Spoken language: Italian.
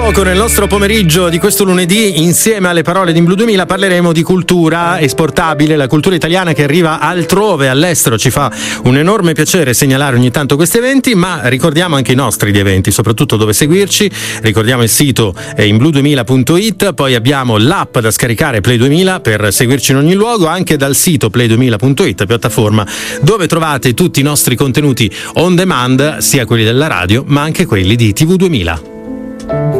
poco, nel nostro pomeriggio di questo lunedì, insieme alle parole di Blu 2000, parleremo di cultura esportabile, la cultura italiana che arriva altrove, all'estero. Ci fa un enorme piacere segnalare ogni tanto questi eventi, ma ricordiamo anche i nostri di eventi, soprattutto dove seguirci. Ricordiamo il sito inblu2000.it, poi abbiamo l'app da scaricare Play 2000 per seguirci in ogni luogo, anche dal sito play2000.it, piattaforma dove trovate tutti i nostri contenuti on demand, sia quelli della radio ma anche quelli di TV 2000.